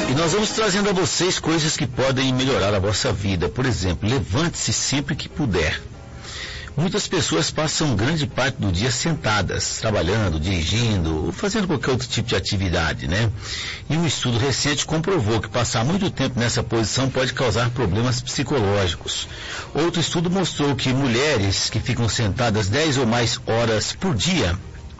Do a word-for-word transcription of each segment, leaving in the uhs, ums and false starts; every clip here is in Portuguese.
E nós vamos trazendo a vocês coisas que podem melhorar a vossa vida. Por exemplo, levante-se sempre que puder. Muitas pessoas passam grande parte do dia sentadas, trabalhando, dirigindo, ou fazendo qualquer outro tipo de atividade, né? E um estudo recente comprovou que passar muito tempo nessa posição pode causar problemas psicológicos. Outro estudo mostrou que mulheres que ficam sentadas dez ou mais horas por dia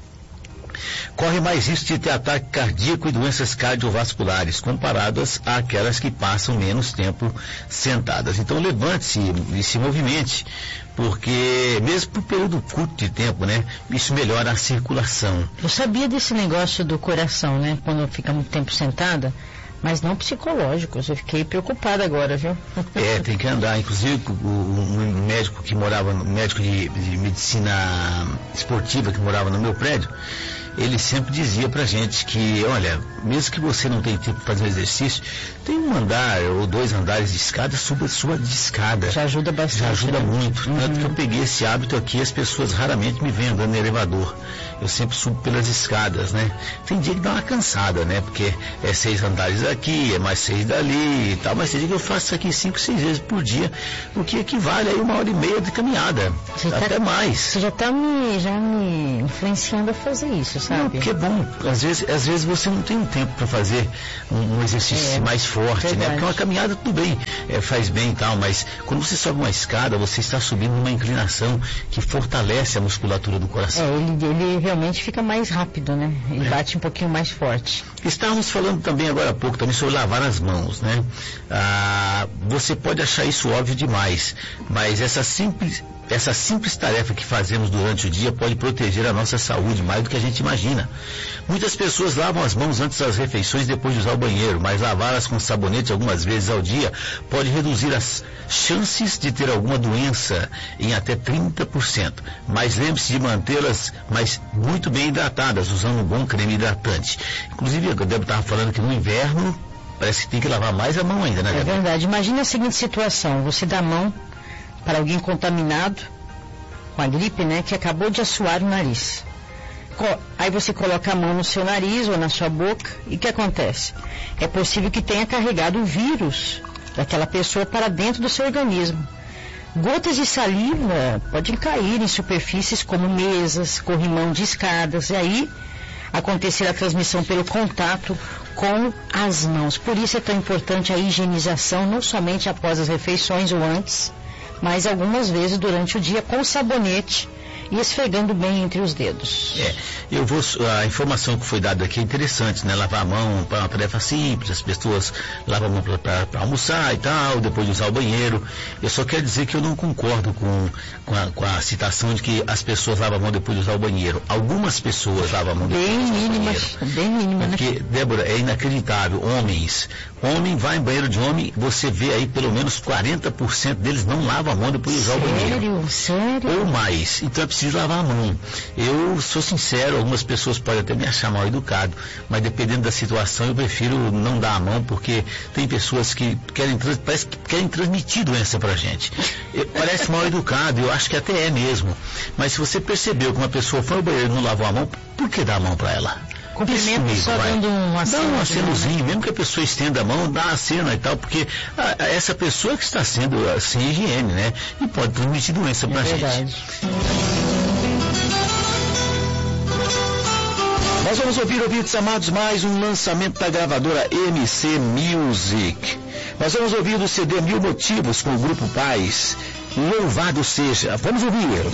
correm mais risco de ter ataque cardíaco e doenças cardiovasculares, comparadas àquelas que passam menos tempo sentadas. Então levante-se e se movimente, porque mesmo por um período curto de tempo, né, isso melhora a circulação. Eu sabia desse negócio do coração, né, quando fica muito tempo sentada, mas não psicológico. Eu fiquei preocupada agora, viu? É, tem que andar. Inclusive, o, um médico que morava, um médico de, de medicina esportiva que morava no meu prédio, ele sempre dizia pra gente que, olha, mesmo que você não tenha tempo para fazer exercício, tem um andar ou dois andares de escada, suba sua de escada. Já ajuda bastante. Já ajuda, né? Muito. Uhum. Tanto que eu peguei esse hábito aqui, as pessoas raramente me veem andando no elevador. Eu sempre subo pelas escadas, né? Tem dia que dá uma cansada, né? Porque é seis andares aqui, é mais seis dali e tal, mas tem dia que eu faço isso aqui cinco, seis vezes por dia, o que equivale a uma hora e meia de caminhada. Você até tá, mais. Você já está me, já me influenciando a fazer isso, sabe? Não, porque é bom. Às vezes, às vezes você não tem um tempo para fazer um, um exercício é, mais forte, verdade. Né? Porque uma caminhada tudo bem, é, faz bem e tal, mas quando você sobe uma escada, você está subindo numa inclinação que fortalece a musculatura do coração. É, ele, ele realmente fica mais rápido, né? Ele é. bate um pouquinho mais forte. Estávamos falando também agora há pouco também sobre lavar as mãos, né? Ah, você pode achar isso óbvio demais, mas essa simples Essa simples tarefa que fazemos durante o dia pode proteger a nossa saúde mais do que a gente imagina. Muitas pessoas lavam as mãos antes das refeições e depois de usar o banheiro, mas lavá-las com sabonete algumas vezes ao dia pode reduzir as chances de ter alguma doença em até trinta por cento. Mas lembre-se de mantê-las mas muito bem hidratadas, usando um bom creme hidratante. Inclusive, a Débora estava falando que no inverno parece que tem que lavar mais a mão ainda, né, Débora? É verdade. Imagina a seguinte situação: você dá a mão para alguém contaminado com a gripe, né, que acabou de assoar o nariz. Aí você coloca a mão no seu nariz ou na sua boca, e o que acontece? É possível que tenha carregado o vírus daquela pessoa para dentro do seu organismo. Gotas de saliva podem cair em superfícies como mesas, corrimão de escadas, e aí acontecer a transmissão pelo contato com as mãos. Por isso é tão importante a higienização, não somente após as refeições ou antes, mas algumas vezes durante o dia com sabonete e esfregando bem entre os dedos. É, eu vou, a informação que foi dada aqui é interessante, né? Lavar a mão para uma tarefa simples, as pessoas lavam a mão para almoçar e tal, depois de usar o banheiro. Eu só quero dizer que eu não concordo com, com, a, com a citação de que as pessoas lavam a mão depois de usar o banheiro. Algumas pessoas lavam a mão depois bem de usar mínimas, o banheiro. Bem mínimas, porque, né? Débora, é inacreditável. Homens, homem vai em banheiro de homem, você vê aí pelo menos quarenta por cento deles não lavam a mão depois de usar sério? o banheiro. Sério? Sério? Ou mais. Então é preciso lavar a mão. Eu sou sincero, algumas pessoas podem até me achar mal educado, mas dependendo da situação eu prefiro não dar a mão, porque tem pessoas que querem, parece que querem transmitir doença pra gente. Parece mal educado, eu acho que até é mesmo. Mas se você percebeu que uma pessoa foi ao banheiro e não lavou a mão, por que dar a mão pra ela? Cumprimento só dando um aceno. Dá um acenozinho, mesmo que a pessoa estenda a mão, dá aceno e tal, porque a, a essa pessoa que está sendo sem higiene, né? E pode transmitir doença pra é gente. Verdade. Nós vamos ouvir, ouvintes amados, mais um lançamento da gravadora M C Music. Nós vamos ouvir do C D Mil Motivos com o Grupo Paz. Louvado seja. Vamos ouvir.